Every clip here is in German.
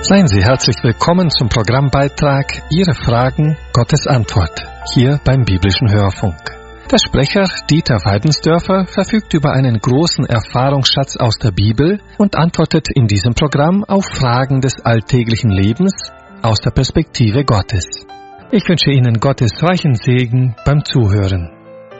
Seien Sie herzlich willkommen zum Programmbeitrag Ihre Fragen, Gottes Antwort, hier beim Biblischen Hörfunk. Der Sprecher Dieter Weidensdörfer verfügt über einen großen Erfahrungsschatz aus der Bibel und antwortet in diesem Programm auf Fragen des alltäglichen Lebens aus der Perspektive Gottes. Ich wünsche Ihnen Gottes reichen Segen beim Zuhören.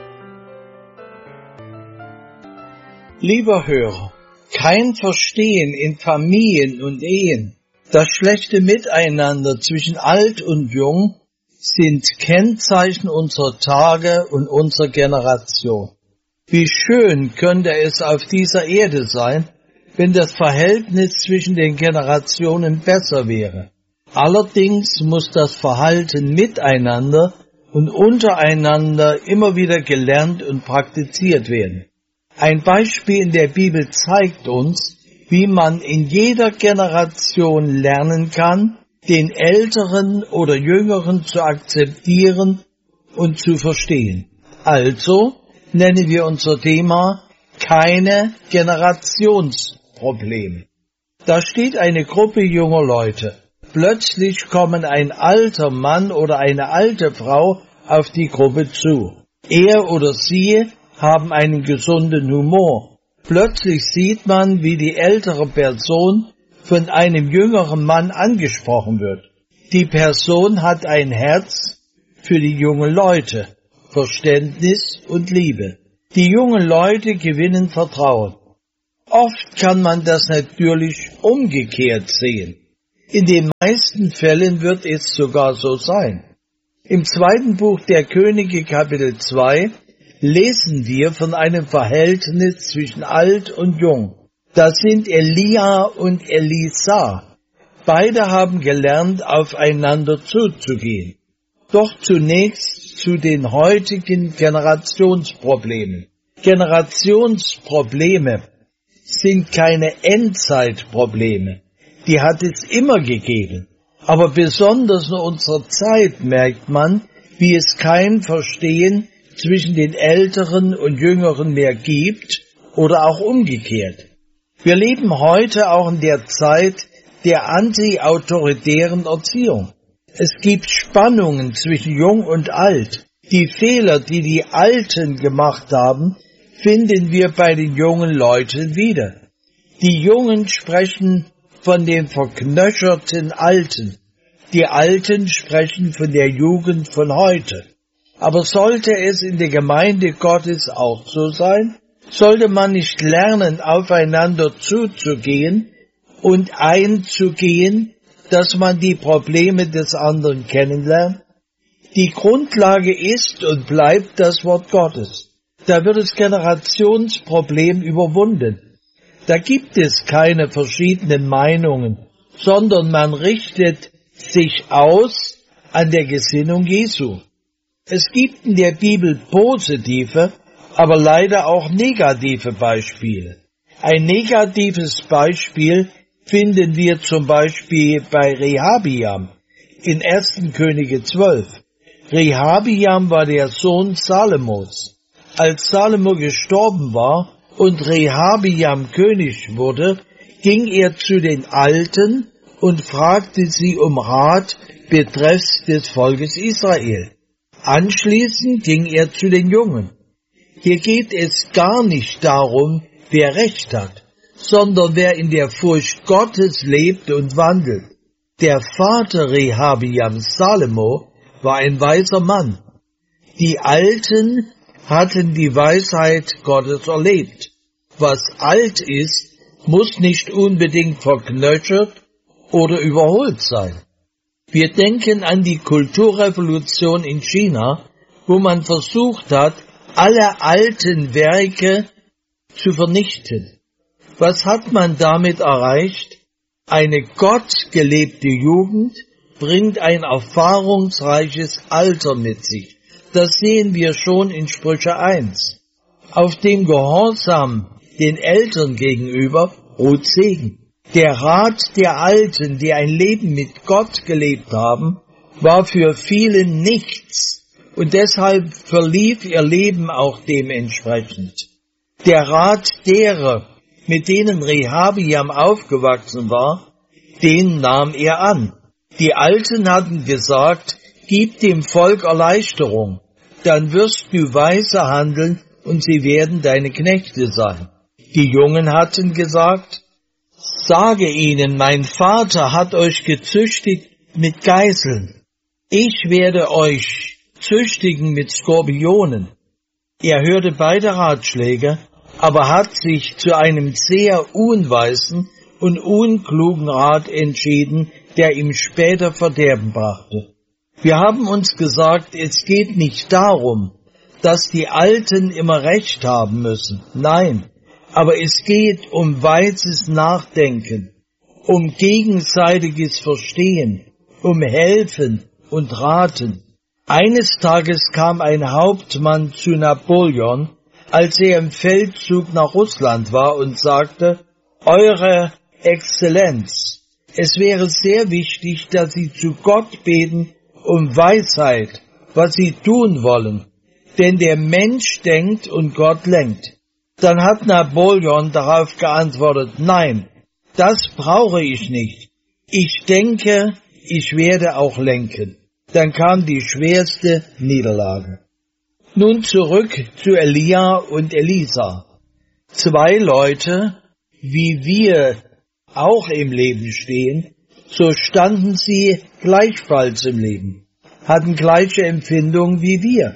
Lieber Hörer, kein Verstehen in Familien und Ehen, das schlechte Miteinander zwischen alt und jung sind Kennzeichen unserer Tage und unserer Generation. Wie schön könnte es auf dieser Erde sein, wenn das Verhältnis zwischen den Generationen besser wäre. Allerdings muss das Verhalten miteinander und untereinander immer wieder gelernt und praktiziert werden. Ein Beispiel in der Bibel zeigt uns, wie man in jeder Generation lernen kann, den Älteren oder Jüngeren zu akzeptieren und zu verstehen. Also nennen wir unser Thema keine Generationsprobleme. Da steht eine Gruppe junger Leute. Plötzlich kommen ein alter Mann oder eine alte Frau auf die Gruppe zu. Er oder sie haben einen gesunden Humor. Plötzlich sieht man, wie die ältere Person von einem jüngeren Mann angesprochen wird. Die Person hat ein Herz für die jungen Leute, Verständnis und Liebe. Die jungen Leute gewinnen Vertrauen. Oft kann man das natürlich umgekehrt sehen. In den meisten Fällen wird es sogar so sein. Im 2. Buch der Könige, Kapitel 2, lesen wir von einem Verhältnis zwischen alt und jung. Das sind Elia und Elisa. Beide haben gelernt, aufeinander zuzugehen. Doch zunächst zu den heutigen Generationsproblemen. Generationsprobleme sind keine Endzeitprobleme. Die hat es immer gegeben. Aber besonders in unserer Zeit merkt man, wie es kein Verstehen zwischen den Älteren und Jüngeren mehr gibt oder auch umgekehrt. Wir leben heute auch in der Zeit der anti-autoritären Erziehung. Es gibt Spannungen zwischen Jung und Alt. Die Fehler, die die Alten gemacht haben, finden wir bei den jungen Leuten wieder. Die Jungen sprechen von den verknöcherten Alten. Die Alten sprechen von der Jugend von heute. Aber sollte es in der Gemeinde Gottes auch so sein? Sollte man nicht lernen, aufeinander zuzugehen und einzugehen, dass man die Probleme des anderen kennenlernt? Die Grundlage ist und bleibt das Wort Gottes. Da wird das Generationsproblem überwunden. Da gibt es keine verschiedenen Meinungen, sondern man richtet sich aus an der Gesinnung Jesu. Es gibt in der Bibel positive, aber leider auch negative Beispiele. Ein negatives Beispiel finden wir zum Beispiel bei Rehabiam in 1. Könige 12. Rehabiam war der Sohn Salomos. Als Salomo gestorben war und Rehabiam König wurde, ging er zu den Alten und fragte sie um Rat betreffs des Volkes Israel. Anschließend ging er zu den Jungen. Hier geht es gar nicht darum, wer Recht hat, sondern wer in der Furcht Gottes lebt und wandelt. Der Vater Rehabiams, Salomo, war ein weiser Mann. Die Alten hatten die Weisheit Gottes erlebt. Was alt ist, muss nicht unbedingt verknöchert oder überholt sein. Wir denken an die Kulturrevolution in China, wo man versucht hat, alle alten Werke zu vernichten. Was hat man damit erreicht? Eine gottgelebte Jugend bringt ein erfahrungsreiches Alter mit sich. Das sehen wir schon in Sprüche 1. Auf dem Gehorsam den Eltern gegenüber ruht Segen. Der Rat der Alten, die ein Leben mit Gott gelebt haben, war für viele nichts und deshalb verlief ihr Leben auch dementsprechend. Der Rat derer, mit denen Rehabiam aufgewachsen war, Den nahm er an. Die Alten hatten gesagt, gib dem Volk Erleichterung, dann wirst du weise handeln und sie werden deine Knechte sein. Die Jungen hatten gesagt, sage ihnen, mein Vater hat euch gezüchtigt mit Geißeln. Ich werde euch züchtigen mit Skorpionen. Er hörte beide Ratschläge, aber hat sich zu einem sehr unweisen und unklugen Rat entschieden, der ihm später Verderben brachte. Wir haben uns gesagt, es geht nicht darum, dass die Alten immer Recht haben müssen. Nein, aber es geht um weises Nachdenken, um gegenseitiges Verstehen, um Helfen und Raten. Eines Tages kam ein Hauptmann zu Napoleon, als er im Feldzug nach Russland war, und sagte, Eure Exzellenz, es wäre sehr wichtig, dass Sie zu Gott beten um Weisheit, was Sie tun wollen, denn der Mensch denkt und Gott lenkt. Dann hat Napoleon darauf geantwortet, nein, das brauche ich nicht. Ich denke, ich werde auch lenken. Dann kam die schwerste Niederlage. Nun zurück zu Elia und Elisa. 2 Leute, wie wir auch im Leben stehen, so standen sie gleichfalls im Leben, hatten gleiche Empfindungen wie wir.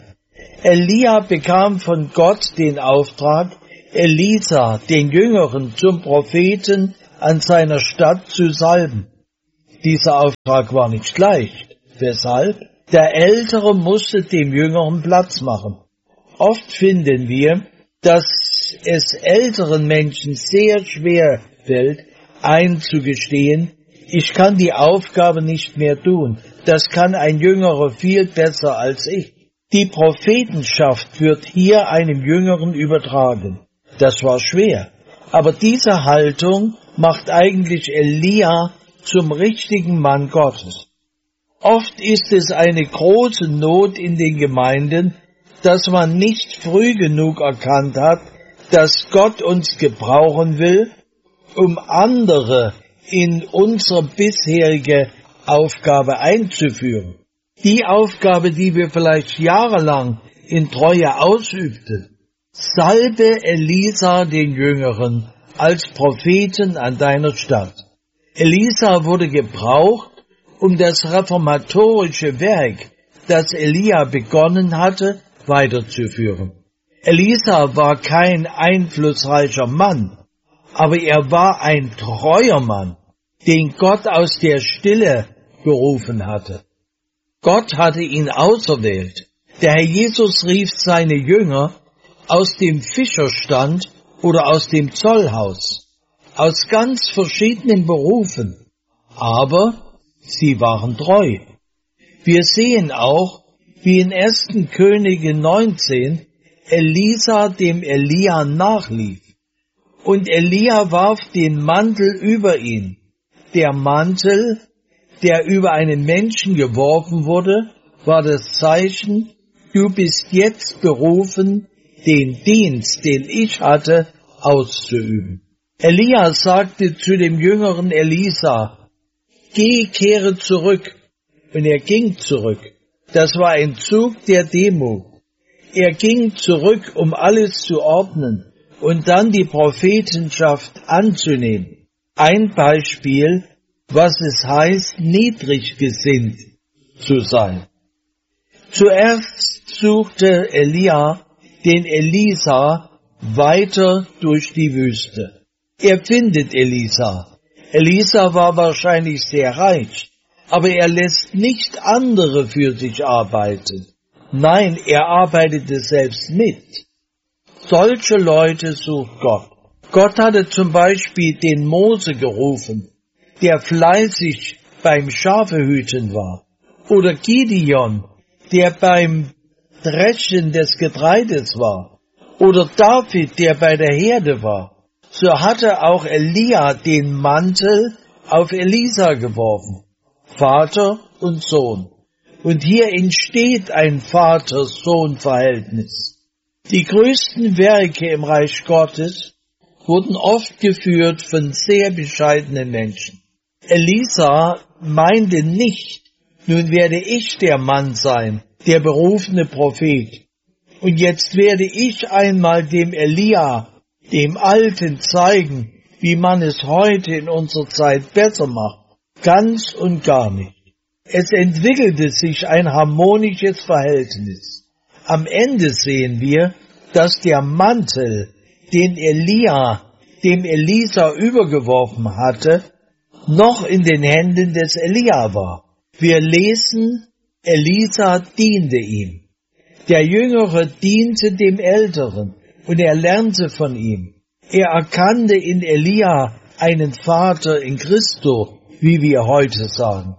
Elia bekam von Gott den Auftrag, Elisa, den Jüngeren, zum Propheten an seiner Stadt zu salben. Dieser Auftrag war nicht leicht. Weshalb? Der Ältere musste dem Jüngeren Platz machen. Oft finden wir, dass es älteren Menschen sehr schwer fällt, einzugestehen, ich kann die Aufgabe nicht mehr tun. Das kann ein Jüngerer viel besser als ich. Die Prophetenschaft wird hier einem Jüngeren übertragen. Das war schwer. Aber diese Haltung macht eigentlich Elia zum richtigen Mann Gottes. Oft ist es eine große Not in den Gemeinden, dass man nicht früh genug erkannt hat, dass Gott uns gebrauchen will, um andere in unsere bisherige Aufgabe einzuführen. Die Aufgabe, die wir vielleicht jahrelang in Treue ausübten. Salbe Elisa den Jüngeren als Propheten an deiner Stadt. Elisa wurde gebraucht, um das reformatorische Werk, das Elia begonnen hatte, weiterzuführen. Elisa war kein einflussreicher Mann, aber er war ein treuer Mann, den Gott aus der Stille gerufen hatte. Gott hatte ihn auserwählt. Der Herr Jesus rief seine Jünger aus dem Fischerstand oder aus dem Zollhaus, aus ganz verschiedenen Berufen, aber sie waren treu. Wir sehen auch, wie in 1. Könige 19 Elisa dem Elia nachlief. Und Elia warf den Mantel über ihn. Der Mantel, der über einen Menschen geworfen wurde, war das Zeichen, du bist jetzt berufen, den Dienst, den ich hatte, auszuüben. Elia sagte zu dem jüngeren Elisa, geh, kehre zurück. Und er ging zurück. Das war ein Zug der Demut. Er ging zurück, um alles zu ordnen und dann die Prophetenschaft anzunehmen. Ein Beispiel, was es heißt, niedrig gesinnt zu sein. Zuerst suchte Elia den Elisa weiter durch die Wüste. Er findet Elisa. Elisa war wahrscheinlich sehr reich, aber er lässt nicht andere für sich arbeiten. Nein, er arbeitete selbst mit. Solche Leute sucht Gott. Gott hatte zum Beispiel den Mose gerufen, der fleißig beim Schafehüten war. Oder Gideon, der beim Dreschen des Getreides war. Oder David, der bei der Herde war. So hatte auch Elia den Mantel auf Elisa geworfen. Vater und Sohn. Und hier entsteht ein Vater-Sohn-Verhältnis. Die größten Werke im Reich Gottes wurden oft geführt von sehr bescheidenen Menschen. Elisa meinte nicht, nun werde ich der Mann sein, der berufene Prophet. Und jetzt werde ich einmal dem Elia, dem Alten, zeigen, wie man es heute in unserer Zeit besser macht. Ganz und gar nicht. Es entwickelte sich ein harmonisches Verhältnis. Am Ende sehen wir, dass der Mantel, den Elia dem Elisa übergeworfen hatte, noch in den Händen des Elia war. Wir lesen, Elisa diente ihm. Der Jüngere diente dem Älteren und er lernte von ihm. Er erkannte in Elia einen Vater in Christo, wie wir heute sagen.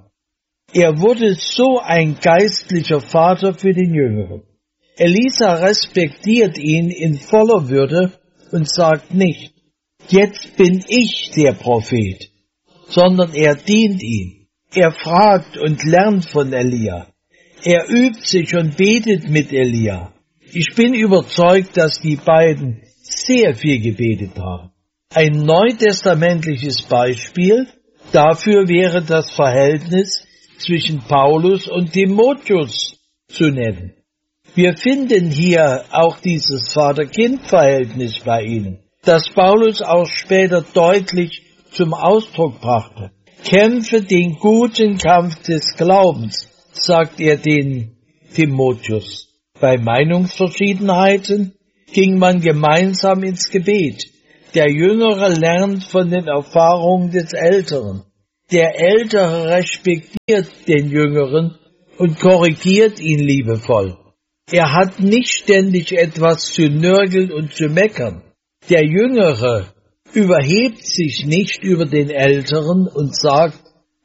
Er wurde so ein geistlicher Vater für den Jüngeren. Elisa respektiert ihn in voller Würde und sagt nicht, jetzt bin ich der Prophet, sondern er dient ihm. Er fragt und lernt von Elia. Er übt sich und betet mit Elia. Ich bin überzeugt, dass die beiden sehr viel gebetet haben. Ein neutestamentliches Beispiel dafür wäre das Verhältnis zwischen Paulus und Timotheus zu nennen. Wir finden hier auch dieses Vater-Kind-Verhältnis bei ihnen, das Paulus auch später deutlich zum Ausdruck brachte. Kämpfe den guten Kampf des Glaubens, sagt er den Timotheus. Bei Meinungsverschiedenheiten ging man gemeinsam ins Gebet. Der Jüngere lernt von den Erfahrungen des Älteren. Der Ältere respektiert den Jüngeren und korrigiert ihn liebevoll. Er hat nicht ständig etwas zu nörgeln und zu meckern. Der Jüngere überhebt sich nicht über den Älteren und sagt,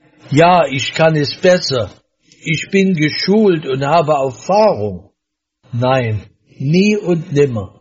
ja, ich kann es besser, ich bin geschult und habe Erfahrung. Nein, nie und nimmer.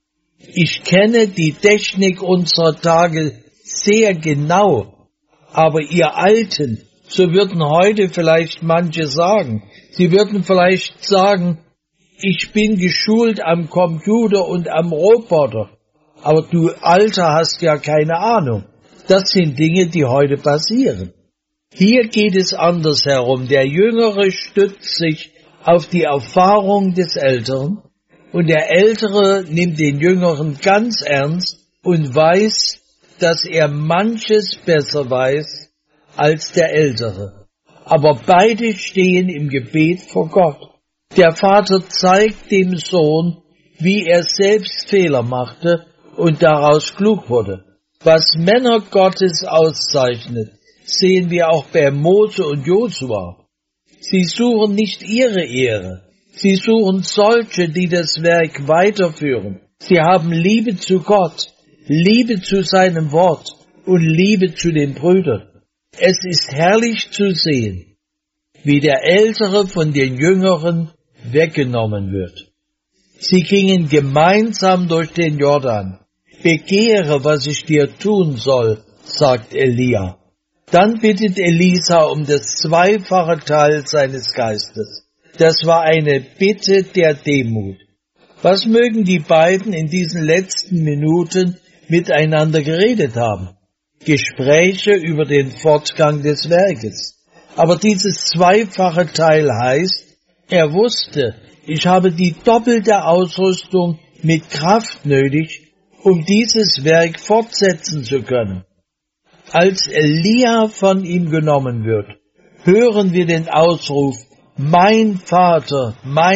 Ich kenne die Technik unserer Tage sehr genau, aber ihr Alten, so würden heute vielleicht manche sagen, sie würden vielleicht sagen, ich bin geschult am Computer und am Roboter, aber du Alter hast ja keine Ahnung. Das sind Dinge, die heute passieren. Hier geht es andersherum. Der Jüngere stützt sich auf die Erfahrung des Älteren und der Ältere nimmt den Jüngeren ganz ernst und weiß, dass er manches besser weiß als der Ältere. Aber beide stehen im Gebet vor Gott. Der Vater zeigt dem Sohn, wie er selbst Fehler machte und daraus klug wurde. Was Männer Gottes auszeichnet, sehen wir auch bei Mose und Josua. Sie suchen nicht ihre Ehre. Sie suchen solche, die das Werk weiterführen. Sie haben Liebe zu Gott, Liebe zu seinem Wort und Liebe zu den Brüdern. Es ist herrlich zu sehen, wie der Ältere von den Jüngeren weggenommen wird. Sie gingen gemeinsam durch den Jordan. Begehre, was ich dir tun soll, sagt Elia. Dann bittet Elisa um das zweifache Teil seines Geistes. Das war eine Bitte der Demut. Was mögen die beiden in diesen letzten Minuten miteinander geredet haben? Gespräche über den Fortgang des Werkes. Aber dieses zweifache Teil heißt, er wusste, ich habe die doppelte Ausrüstung mit Kraft nötig, um dieses Werk fortsetzen zu können. Als Elia von ihm genommen wird, hören wir den Ausruf, mein Vater,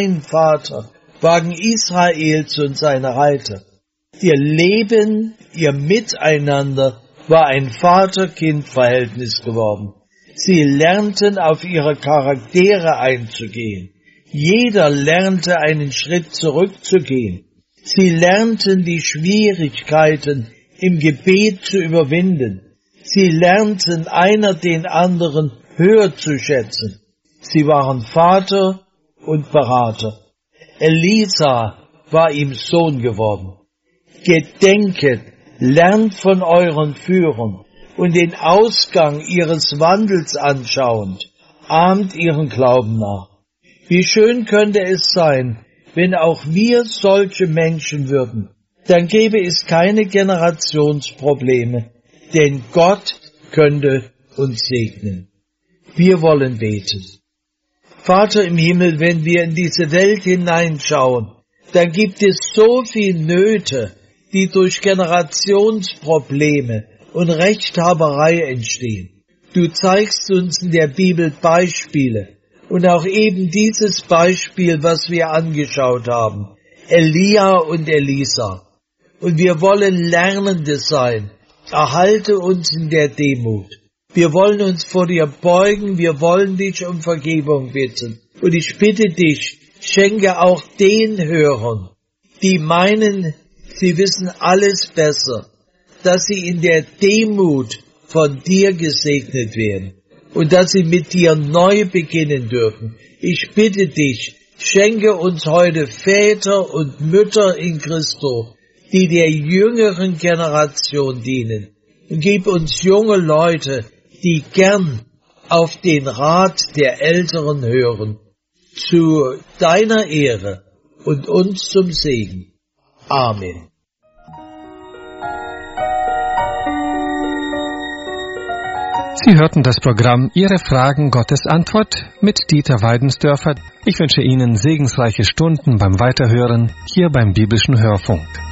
wagen Israels und seine Reiter. Ihr Leben, ihr Miteinander war ein Vater-Kind-Verhältnis geworden. Sie lernten, auf ihre Charaktere einzugehen. Jeder lernte, einen Schritt zurückzugehen. Sie lernten, die Schwierigkeiten im Gebet zu überwinden. Sie lernten, einer den anderen höher zu schätzen. Sie waren Vater und Berater. Elisa war ihm Sohn geworden. Gedenket, lernt von euren Führern und den Ausgang ihres Wandels anschauend, ahmt ihren Glauben nach. Wie schön könnte es sein, wenn auch wir solche Menschen würden. Dann gäbe es keine Generationsprobleme, denn Gott könnte und segnen. Wir wollen beten. Vater im Himmel, wenn wir in diese Welt hineinschauen, dann gibt es so viel Nöte, die durch Generationsprobleme und Rechthaberei entstehen. Du zeigst uns in der Bibel Beispiele und auch eben dieses Beispiel, was wir angeschaut haben, Elia und Elisa. Und wir wollen Lernende sein. Erhalte uns in der Demut. Wir wollen uns vor dir beugen, wir wollen dich um Vergebung bitten. Und ich bitte dich, schenke auch den Hörern, die meinen, sie wissen alles besser, dass sie in der Demut von dir gesegnet werden und dass sie mit dir neu beginnen dürfen. Ich bitte dich, schenke uns heute Väter und Mütter in Christo, die der jüngeren Generation dienen. Und gib uns junge Leute, die gern auf den Rat der Älteren hören, zu deiner Ehre und uns zum Segen. Amen. Sie hörten das Programm Ihre Fragen, Gottes Antwort mit Dieter Weidensdörfer. Ich wünsche Ihnen segensreiche Stunden beim Weiterhören hier beim Biblischen Hörfunk.